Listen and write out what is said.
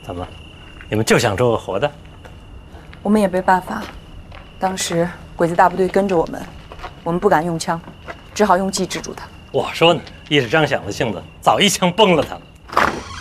怎么，你们就想捉个活的？ 我们也没办法，当时鬼子大部队跟着我们不敢用枪，只好用计制住他。 我说呢，一是张响的性子，早一枪崩了他们。